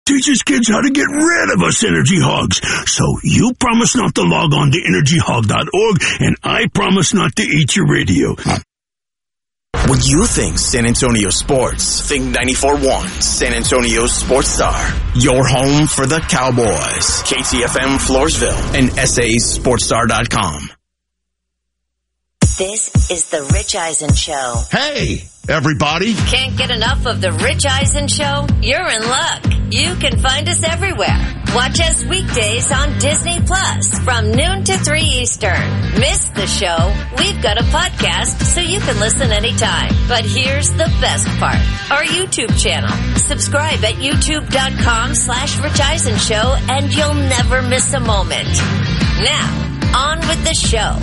teaches kids how to get rid of us energy hogs. So you promise not to log on to energyhog.org, and I promise not to eat your radio. When you think San Antonio sports, think 94.1 San Antonio Sports Star. Your home for the Cowboys. KTFM Floresville and SASportsStar.com. This is the Rich Eisen Show. Hey, everybody. Can't get enough of the Rich Eisen Show? You're in luck. You can find us everywhere. Watch us weekdays on Disney Plus from noon to 3 Eastern. Miss the show? We've got a podcast so you can listen anytime. But here's the best part. Our YouTube channel. Subscribe at youtube.com/Rich Eisen Show and you'll never miss a moment. Now, on with the show.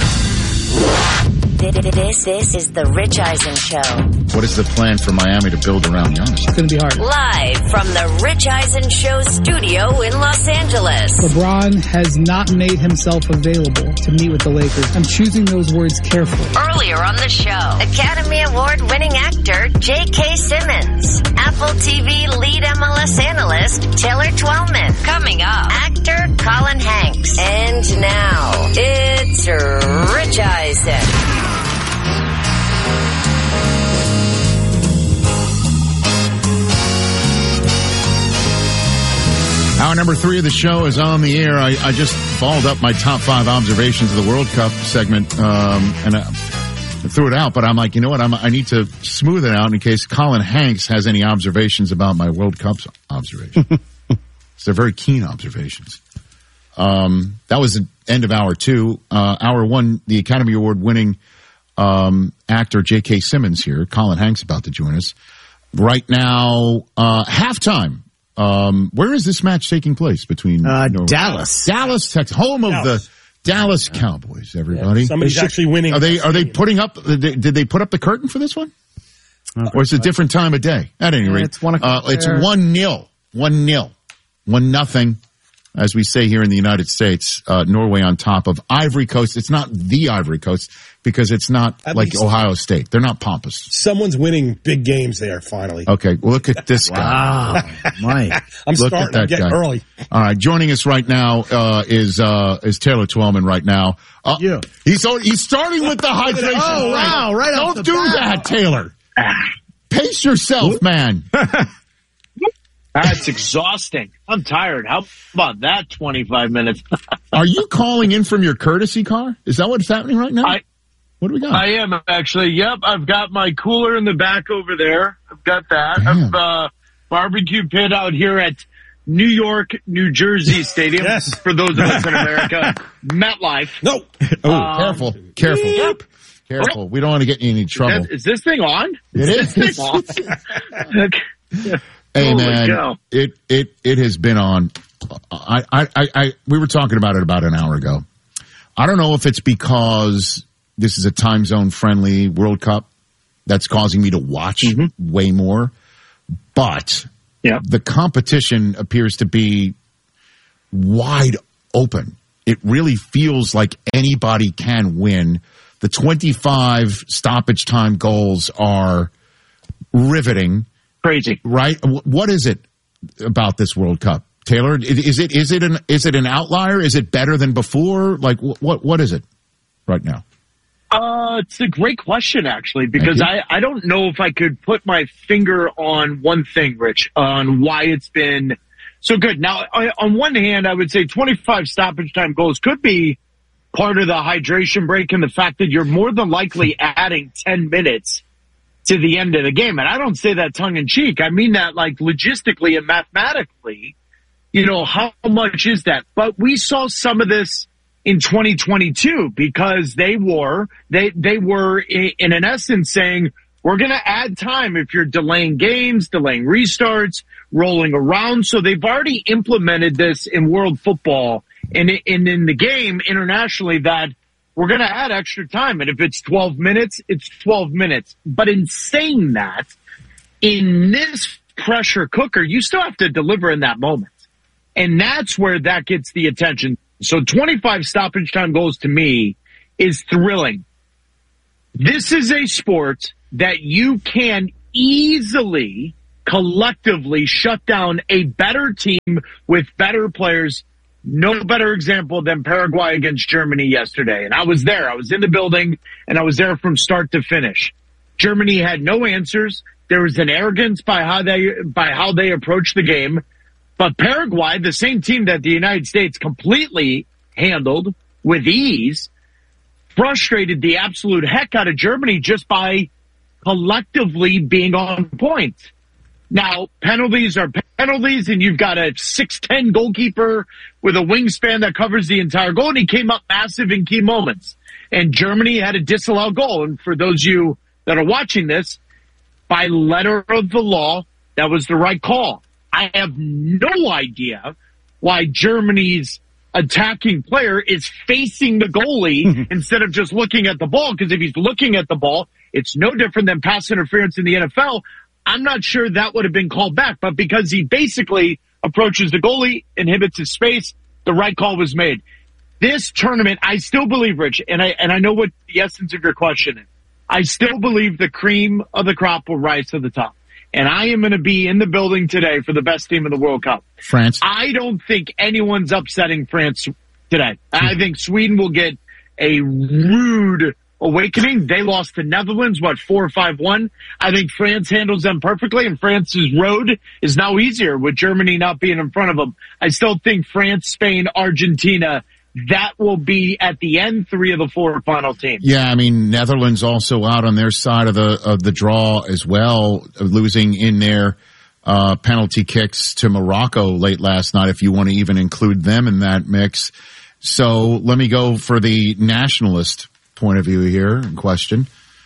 This is the Rich Eisen Show. What is the plan for Miami to build around Giannis? It's going to be hard. Live from the Rich Eisen Show studio in Los Angeles. LeBron has not made himself available to meet with the Lakers. I'm choosing those words carefully. Earlier on the show, Academy Award-winning actor J.K. Simmons. Apple TV lead MLS analyst Taylor Twellman. Coming up, actor Colin Hanks. And now, it's Rich Eisen. Hour number 3 of the show is on the air. I just followed up my top 5 observations of the World Cup segment, and I threw it out, but I'm like, you know what? I need to smooth it out in case Colin Hanks has any observations about my World Cup observation. So they're very keen observations. That was the end of hour 2. Hour 1, the Academy Award winning actor J.K. Simmons here. Colin Hanks about to join us. Right now, halftime. Where is this match taking place between Dallas, Texas, home of the Dallas Cowboys? Everybody, somebody's actually winning. Are they putting up? Did they put up the curtain for this one, or it's a different time of day? At any rate, it's 1 o'clock. It's 1-0, 1-0, as we say here in the United States. Norway on top of Ivory Coast. It's not the Ivory Coast because it's not like Ohio State. They're not pompous. Someone's winning big games there, finally. Okay, well, look at this guy. Wow, Mike. I'm starting to get early. All right, joining us right now is Taylor Twellman right now. He's starting with the hydration. Oh, wow, right off the bat. Don't do that, Taylor. Pace yourself, man. That's exhausting. I'm tired. How about that 25 minutes? Are you calling in from your courtesy car? Is that what's happening right now? What do we got? I am, actually. Yep, I've got my cooler in the back over there. I've got that. Damn. I've barbecue pit out here at New York, New Jersey Stadium. Yes. For those of us in America. MetLife. No. Careful. Yep. Careful. We don't want to get you in any trouble. Is this thing on? It is. Okay. Hey, Holy man, cow. it has been on. We were talking about it about an hour ago. I don't know if it's because this is a time zone friendly World Cup that's causing me to watch way more, but the competition appears to be wide open. It really feels like anybody can win. The 25 stoppage time goals are riveting. Crazy, right? What is it about this World Cup, Taylor? Is it an outlier? Is it better than before? Like what is it right now? It's a great question, actually, because I don't know if I could put my finger on one thing, Rich, on why it's been so good. Now, on one hand, I would say 25 stoppage time goals could be part of the hydration break and the fact that you're more than likely adding 10 minutes to the end of the game. And I don't say that tongue in cheek. I mean that like logistically and mathematically, how much is that? But we saw some of this in 2022 because they were in an essence saying, we're going to add time if you're delaying games, delaying restarts, rolling around. So they've already implemented this in world football and in the game internationally that we're going to add extra time. And if it's 12 minutes, it's 12 minutes. But in saying that, in this pressure cooker, you still have to deliver in that moment. And that's where that gets the attention. So 25 stoppage time goals to me is thrilling. This is a sport that you can easily collectively shut down a better team with better players. No better example than Paraguay against Germany yesterday. And I was there. I was in the building, and I was there from start to finish. Germany had no answers. There was an arrogance by how they approached the game. But Paraguay, the same team that the United States completely handled with ease, frustrated the absolute heck out of Germany just by collectively being on point. Now, penalties are penalties, and you've got a 6'10" goalkeeper with a wingspan that covers the entire goal, and he came up massive in key moments. And Germany had a disallowed goal. And for those of you that are watching this, by letter of the law, that was the right call. I have no idea why Germany's attacking player is facing the goalie instead of just looking at the ball, because if he's looking at the ball, it's no different than pass interference in the NFL. I'm not sure that would have been called back, but because he basically approaches the goalie, inhibits his space, the right call was made. This tournament, I still believe, Rich, and I know what the essence of your question is. I still believe the cream of the crop will rise to the top. And I am going to be in the building today for the best team in the World Cup. France. I don't think anyone's upsetting France today. I think Sweden will get a rude awakening. They lost to Netherlands, 4-5-1. I think France handles them perfectly, and France's road is now easier with Germany not being in front of them. I still think France, Spain, Argentina, that will be at the end 3 of the 4 final teams. Yeah, I mean, Netherlands also out on their side of the draw as well, losing in their penalty kicks to Morocco late last night, if you want to even include them in that mix. So let me go for the nationalist point of view here in question,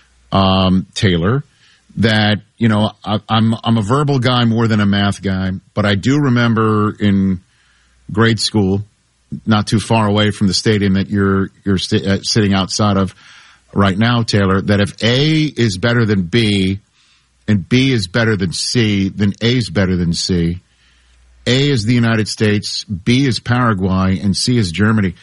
Taylor, that, you know, I'm a verbal guy more than a math guy, but I do remember in grade school, not too far away from the stadium that you're sitting outside of right now, Taylor, that if A is better than B and B is better than C, then A is better than C. A is the United States, B is Paraguay, and C is Germany.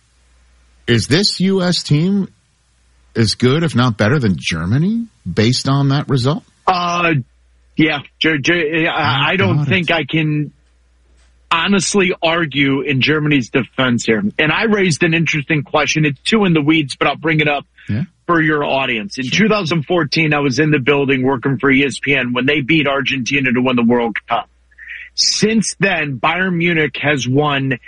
Is this U.S. team as good, if not better, than Germany based on that result? Yeah. I don't think I can honestly argue in Germany's defense here. And I raised an interesting question. It's too in the weeds, but I'll bring it up for your audience. In 2014, I was in the building working for ESPN when they beat Argentina to win the World Cup. Since then, Bayern Munich has won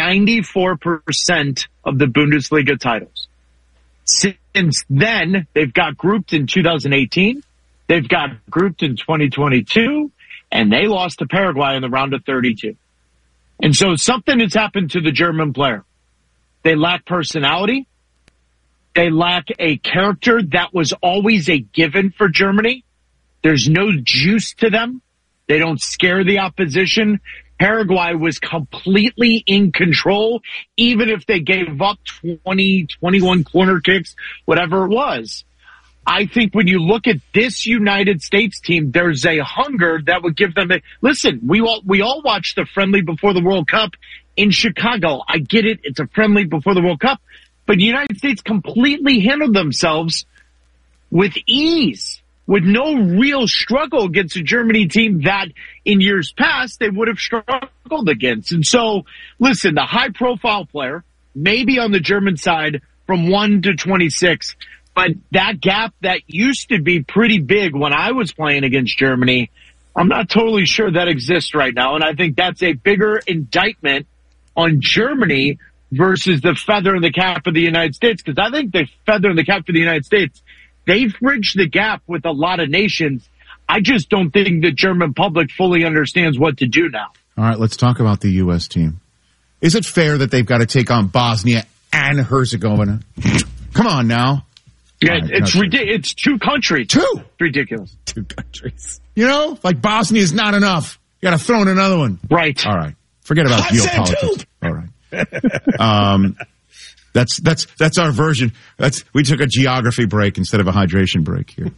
94% of the Bundesliga titles. Since then, they've got grouped in 2018. They've got grouped in 2022, and they lost to Paraguay in the round of 32. And so something has happened to the German player. They lack personality. They lack a character that was always a given for Germany. There's no juice to them. They don't scare the opposition. Paraguay was completely in control, even if they gave up 20, 21 corner kicks, whatever it was. I think when you look at this United States team, there's a hunger that would give them listen, we all watched the friendly before the World Cup in Chicago. I get it. It's a friendly before the World Cup, but the United States completely handled themselves with ease, with no real struggle against a Germany team that in years past they would have struggled against. And so, listen, the high profile player, maybe on the German side from 1 to 26, but that gap that used to be pretty big when I was playing against Germany, I'm not totally sure that exists right now. And I think that's a bigger indictment on Germany versus the feather in the cap of the United States. Because I think the feather in the cap for the United States, they've bridged the gap with a lot of nations. I just don't think the German public fully understands what to do now. All right, let's talk about the U.S. team. Is it fair that they've got to take on Bosnia and Herzegovina? Come on now. Yeah, it's ridiculous. It's 2 countries. 2? It's ridiculous. 2 countries. You know, like Bosnia is not enough. You got to throw in another one. Right. All right. Forget about geopolitics. All right. That's our version. We took a geography break instead of a hydration break here.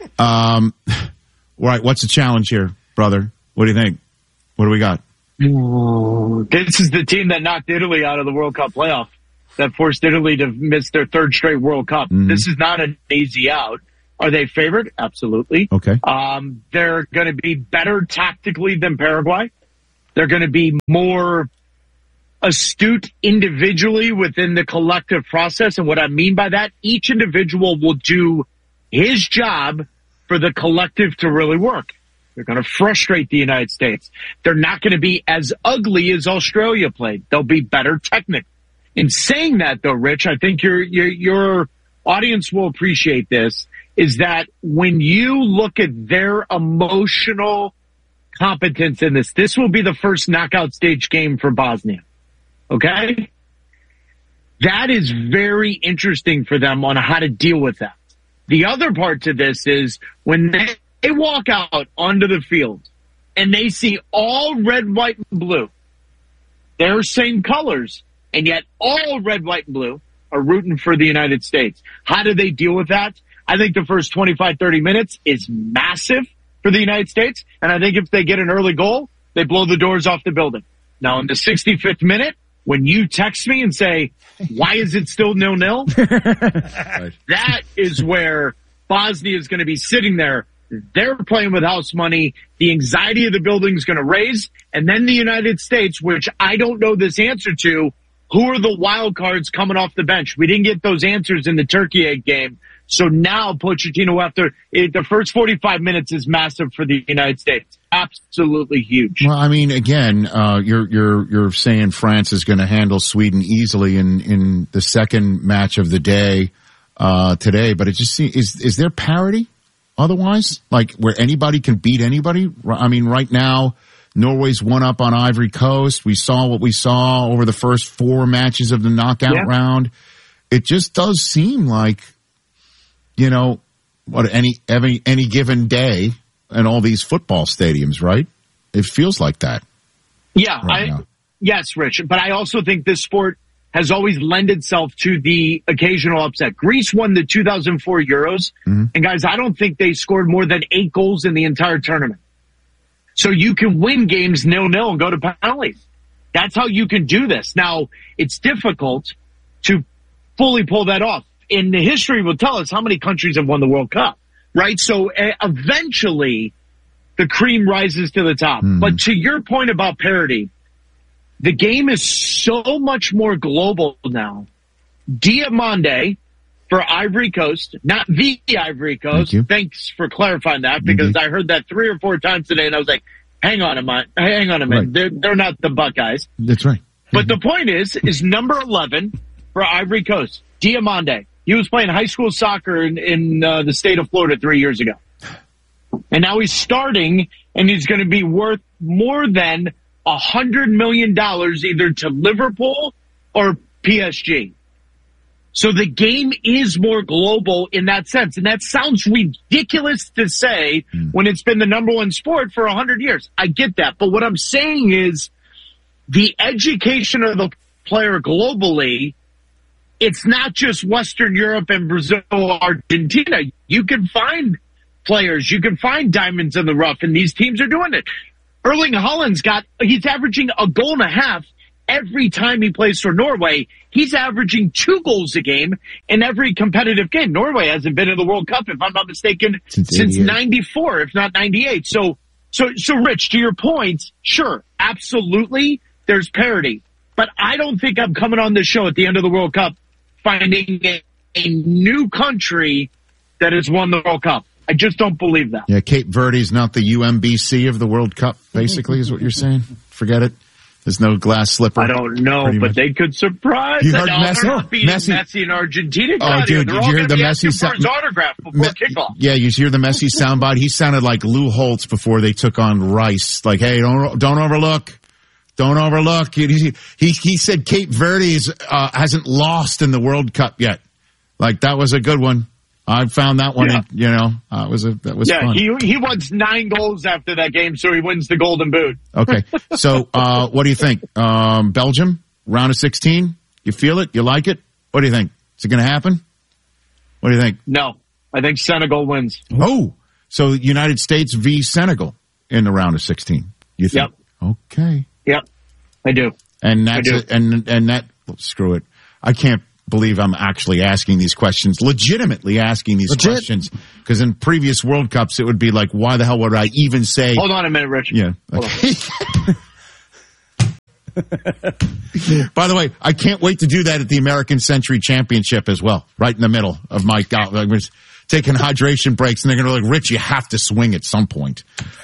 Right. What's the challenge here, brother? What do you think? What do we got? This is the team that knocked Italy out of the World Cup playoff, that forced Italy to miss their 3rd straight World Cup. Mm-hmm. This is not an easy out. Are they favored? Absolutely. Okay. They're going to be better tactically than Paraguay. They're going to be more astute individually within the collective process. And what I mean by that, each individual will do his job for the collective to really work. They're going to frustrate the United States. They're not going to be as ugly as Australia played. They'll be better technically. In saying that, though, Rich, I think your audience will appreciate this, is that when you look at their emotional competence in this will be the first knockout stage game for Bosnia. Okay? That is very interesting for them on how to deal with that. The other part to this is when they walk out onto the field and they see all red, white, and blue, they're same colors, and yet all red, white, and blue are rooting for the United States. How do they deal with that? I think the first 25, 30 minutes is massive for the United States, and I think if they get an early goal, they blow the doors off the building. Now, in the 65th minute, when you text me and say, why is it still 0-0? That is where Bosnia is going to be sitting there. They're playing with house money. The anxiety of the building is going to raise. And then the United States, which I don't know this answer to, who are the wild cards coming off the bench? We didn't get those answers in the Turkey egg game. So now Pochettino, after the first 45 minutes, is massive for the United States. Absolutely huge. Well, I mean, again, you're saying France is going to handle Sweden easily in the second match of the day today, but it just seems, is there parity otherwise, like where anybody can beat anybody? I mean, right now, Norway's one up on Ivory Coast. We saw what we saw over the first 4 matches of the knockout round. It just does seem like, you know, what any given day in all these football stadiums, right? It feels like that. Yeah, yes, Rich. But I also think this sport has always lent itself to the occasional upset. Greece won the 2004 Euros, and guys, I don't think they scored more than 8 goals in the entire tournament. So you can win games 0-0 and go to penalties. That's how you can do this. Now, it's difficult to fully pull that off. And the history will tell us how many countries have won the World Cup, right? So eventually the cream rises to the top. But to your point about parity, the game is so much more global now. Diamande for Ivory Coast, not the Ivory Coast. Thanks for clarifying that, because I heard that 3 or 4 times today and I was like, hang on a minute. Right. They're not the Buckeyes. That's right. But the point is number 11 for Ivory Coast, Diamande. He was playing high school soccer in the state of Florida 3 years ago. And now he's starting, and he's going to be worth more than $100 million either to Liverpool or PSG. So the game is more global in that sense. And that sounds ridiculous to say when it's been the number one sport for 100 years. I get that. But what I'm saying is the education of the player globally, it's not just Western Europe and Brazil, Argentina. You can find players. You can find diamonds in the rough, and these teams are doing it. Erling Haaland's he's averaging 1.5 goals every time he plays for Norway. He's averaging 2 goals a game in every competitive game. Norway hasn't been in the World Cup, if I'm not mistaken, since 94, if not 98. So Rich, to your point, sure, absolutely, there's parity. But I don't think I'm coming on this show at the end of the World Cup finding a new country that has won the World Cup. I just don't believe that. Yeah, Cape Verde's not the UMBC of the World Cup, basically, is what you're saying? Forget it. There's no glass slipper. I don't know, but they could surprise. You heard Messi in Argentina. Oh, dude, did you hear the Messi autograph before kickoff? Yeah, you hear the Messi soundbite? He sounded like Lou Holtz before they took on Rice. Like, hey, don't overlook. Don't overlook. He said Cape Verde hasn't lost in the World Cup yet. Like, that was a good one. I found that one, that was fun. He wants 9 goals after that game, so he wins the Golden Boot. Okay. So, what do you think? Belgium, round of 16? You feel it? You like it? What do you think? Is it going to happen? What do you think? No. I think Senegal wins. Oh, so United States v. Senegal in the round of 16. You think? Yep. Okay. Yep. I do. And that's and that, screw it. I can't believe I'm actually asking these questions, legitimately asking these questions. Because in previous World Cups, it would be like, why the hell would I even say? Hold on a minute, Rich. Yeah. By the way, I can't wait to do that at the American Century Championship as well, right in the middle of my taking hydration breaks, and they're going to be like, Rich, you have to swing at some point.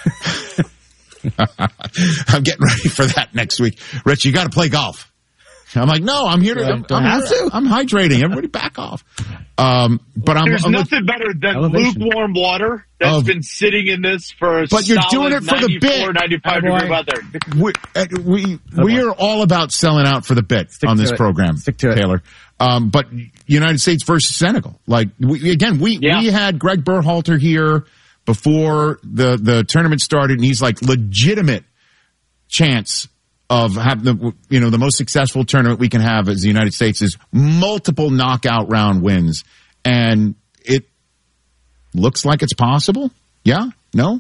I'm getting ready for that next week. Rich, you got to play golf. I'm like, no, I'm here to. I'm hydrating. Everybody back off. But there's nothing better than lukewarm water that's been sitting in this for a but you're doing it for the bit. 95 degree weather. We are all about selling out for the bit on this program, Taylor. But United States versus Senegal. Like, we had Greg Berhalter here before the tournament started, and he's like, legitimate chance of having the most successful tournament we can have as the United States is multiple knockout round wins. And it looks like it's possible. Yeah? No?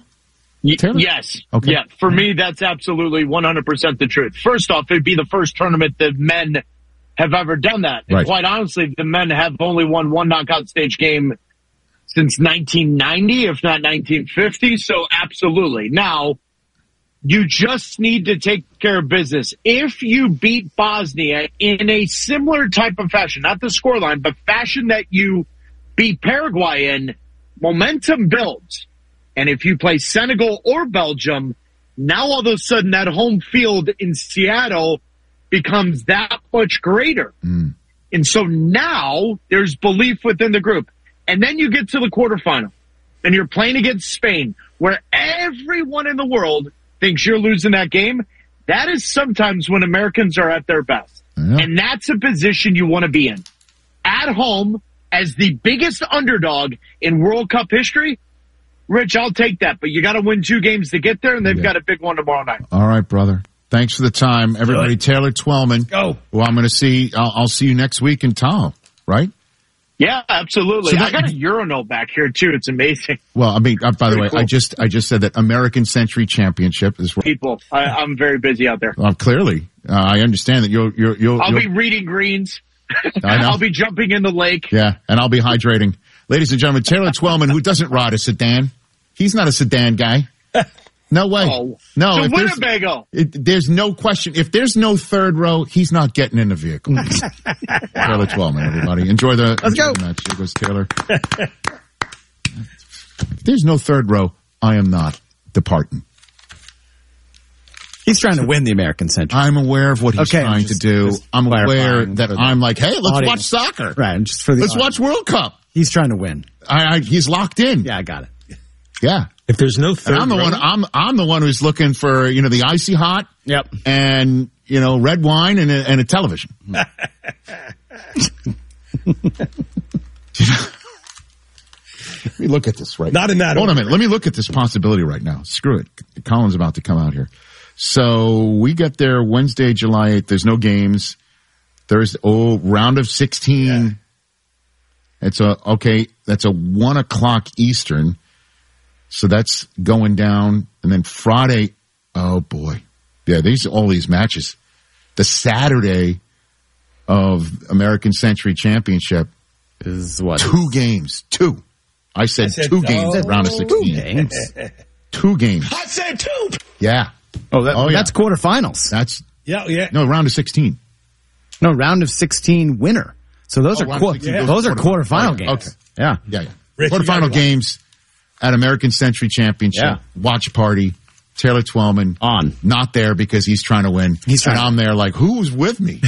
Yes. Okay. Yeah. For me, that's absolutely 100% the truth. First off, it'd be the first tournament that men have ever done that. And quite honestly, the men have only won one knockout stage game since 1990, if not 1950. So absolutely. Now, you just need to take care of business. If you beat Bosnia in a similar type of fashion, not the scoreline, but fashion that you beat Paraguay in, momentum builds. And if you play Senegal or Belgium, now all of a sudden that home field in Seattle becomes that much greater. And so now there's belief within the group. And then you get to the quarterfinal and you're playing against Spain, where everyone in the world thinks you're losing that game. That is sometimes when Americans are at their best. Yeah. And that's a position you want to be in. At home, as the biggest underdog in World Cup history, Rich, I'll take that. But you got to win 2 games to get there, and they've got a big one tomorrow night. All right, brother. Thanks for the time. Everybody, Taylor Twellman. Go. Well, I'm going to see, I'll see you next week in Tahoe, right? Yeah, absolutely. So I got a Urinal back here too. It's amazing. Well, I mean, by the way, cool. I just said that American Century Championship is where people. I'm very busy out there. Clearly, I understand that you'll. I'll be reading greens. I'll be jumping in the lake. Yeah, and I'll be hydrating. Ladies and gentlemen, Taylor Twellman, who doesn't ride a sedan. He's not a sedan guy. No way. Oh. No. To Winnebago. There's no question. If there's no third row, he's not getting in the vehicle. Taylor Twellman, everybody. Enjoy the match. Here goes Taylor. If there's no third row, I am not departing. He's trying to win the American Century. I'm aware of what he's trying to do. I'm aware that I'm like, hey, let's watch soccer. Right. Just for let's watch World Cup. He's trying to win. He's locked in. Yeah, I got it. Yeah. If there's no third, I'm the one who's looking for the icy hot. Yep. And red wine and a television. Let me look at this right now. Not in that. Hold on a minute. Let me look at this possibility right now. Screw it. Colin's about to come out here. So we get there Wednesday, July 8th. There's no games. There's round of 16. Yeah. That's a 1 o'clock Eastern. So that's going down. And then Friday, oh boy. Yeah, all these matches. The Saturday of American Century Championship is what? 2 games. 2. I said 2 games at round of 16. 2 games. I said 2. Yeah. That's quarterfinals. That's yeah. No, round of 16. No, round of 16 winner. So those are quarterfinal games. Okay. Yeah. Rich, quarterfinal games at American Century Championship. Yeah. Watch party. Taylor Twellman not there because he's trying to win. I'm there like, who's with me?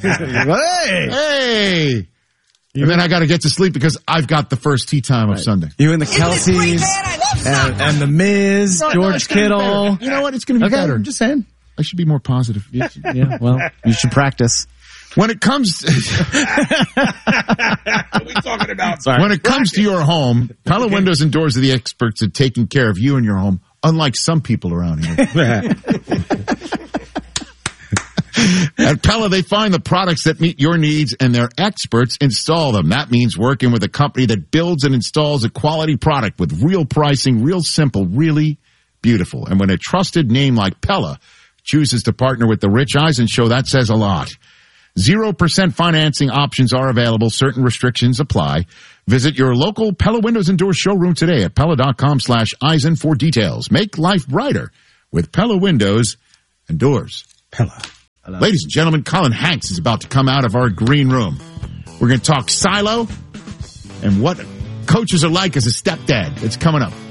Hey. And then I got to get to sleep because I've got the first tea time of Sunday. You and the Kelseys and the Miz, George Kittle. You know what? It's going to be better. I'm just saying. I should be more positive. Yeah, well, you should practice. When it comes what are we talking about? When it comes to your home, Pella Windows and Doors are the experts at taking care of you and your home, unlike some people around here. At Pella, they find the products that meet your needs and their experts install them. That means working with a company that builds and installs a quality product with real pricing, real simple, really beautiful. And when a trusted name like Pella chooses to partner with the Rich Eisen Show, that says a lot. 0% financing options are available. Certain restrictions apply. Visit your local Pella Windows and Doors showroom today at Pella.com/Eisen for details. Make life brighter with Pella Windows and Doors. Pella. Ladies and gentlemen, Colin Hanks is about to come out of our green room. We're going to talk silo and what coaches are like as a stepdad. It's coming up.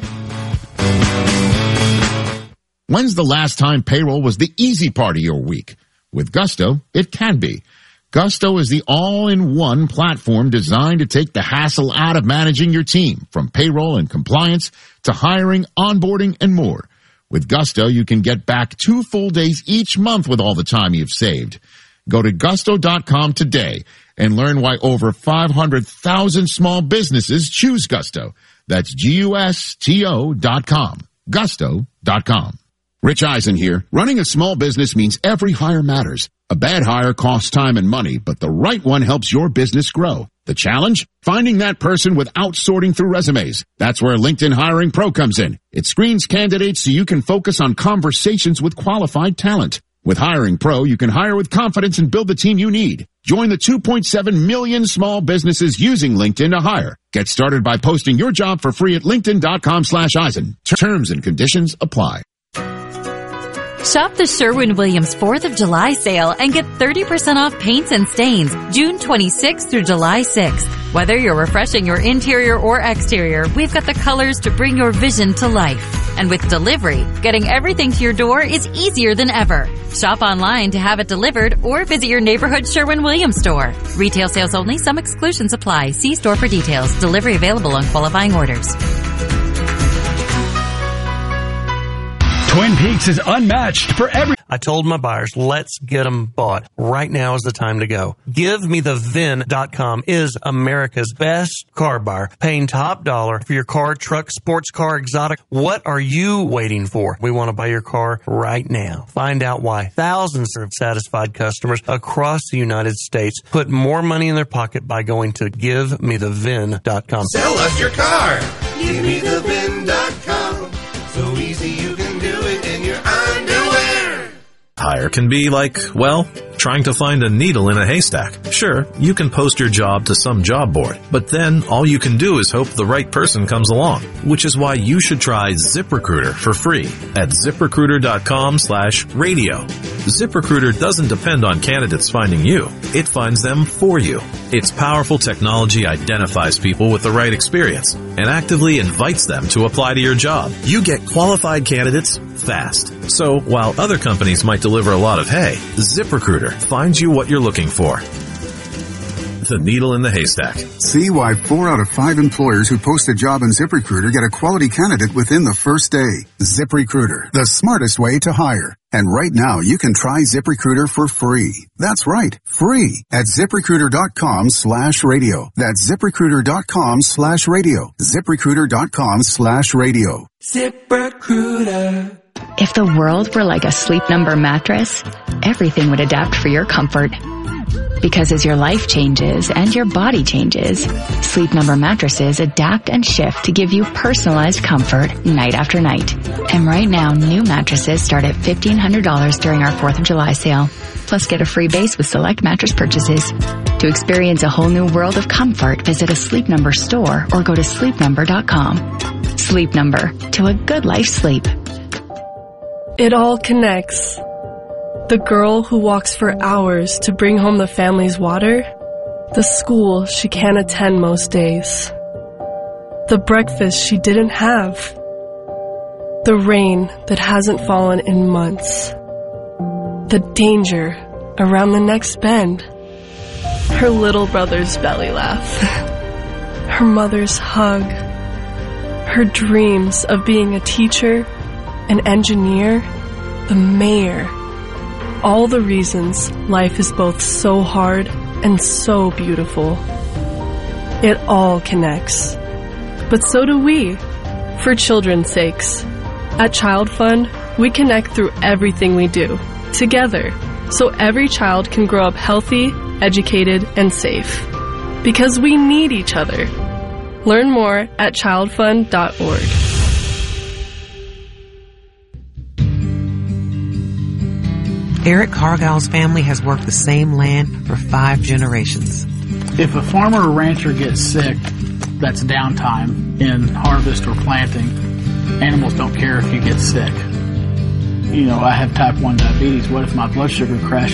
When's the last time payroll was the easy part of your week? With Gusto, it can be. Gusto is the all-in-one platform designed to take the hassle out of managing your team, from payroll and compliance to hiring, onboarding, and more. With Gusto, you can get back 2 full days each month with all the time you've saved. Go to gusto.com today and learn why over 500,000 small businesses choose Gusto. That's GUSTO.com. Gusto.com. Rich Eisen here. Running a small business means every hire matters. A bad hire costs time and money, but the right one helps your business grow. The challenge? Finding that person without sorting through resumes. That's where LinkedIn Hiring Pro comes in. It screens candidates so you can focus on conversations with qualified talent. With Hiring Pro, you can hire with confidence and build the team you need. Join the 2.7 million small businesses using LinkedIn to hire. Get started by posting your job for free at linkedin.com/Eisen. Terms and conditions apply. Shop the Sherwin-Williams 4th of July sale and get 30% off paints and stains June 26th through July 6th. Whether you're refreshing your interior or exterior, we've got the colors to bring your vision to life. And with delivery, getting everything to your door is easier than ever. Shop online to have it delivered or visit your neighborhood Sherwin-Williams store. Retail sales only. Some exclusions apply. See store for details. Delivery available on qualifying orders. Twin Peaks is unmatched for every... I told my buyers, let's get them bought. Right now is the time to go. GiveMeTheVin.com is America's best car buyer, paying top dollar for your car, truck, sports car, exotic. What are you waiting for? We want to buy your car right now. Find out why thousands of satisfied customers across the United States put more money in their pocket by going to GiveMeTheVin.com. Sell us your car. GiveMeTheVin.com. So easy you can do it in your underwear. Hire can be like, well, trying to find a needle in a haystack. Sure, you can post your job to some job board, but then all you can do is hope the right person comes along, which is why you should try ZipRecruiter for free at ZipRecruiter.com/radio. ZipRecruiter doesn't depend on candidates finding you. It finds them for you. Its powerful technology identifies people with the right experience and actively invites them to apply to your job. You get qualified candidates fast. So while other companies might deliver a lot of hay, ZipRecruiter finds you what you're looking for. The needle in the haystack. See why 4 out of 5 employers who post a job in ZipRecruiter get a quality candidate within the first day. ZipRecruiter, the smartest way to hire. And right now, you can try ZipRecruiter for free. That's right, free at ZipRecruiter.com/radio. That's ZipRecruiter.com/radio. ZipRecruiter.com/radio. ZipRecruiter. If the world were like a Sleep Number mattress, everything would adapt for your comfort. Because as your life changes and your body changes, Sleep Number mattresses adapt and shift to give you personalized comfort night after night. And right now, new mattresses start at $1,500 during our 4th of July sale. Plus, get a free base with select mattress purchases. To experience a whole new world of comfort, visit a Sleep Number store or go to sleepnumber.com. Sleep Number, to a good life sleep. It all connects. The girl who walks for hours to bring home the family's water, the school she can't attend most days, the breakfast she didn't have, the rain that hasn't fallen in months, the danger around the next bend, her little brother's belly laugh, her mother's hug, her dreams of being a teacher, an engineer, the mayor. All the reasons life is both so hard and so beautiful. It all connects. But so do we, for children's sakes. At Child Fund, we connect through everything we do, together, so every child can grow up healthy, educated, and safe. Because we need each other. Learn more at childfund.org. Eric Cargile's family has worked the same land for 5 generations. If a farmer or rancher gets sick, that's downtime in harvest or planting. Animals don't care if you get sick. I have type 1 diabetes. What if my blood sugar crashes?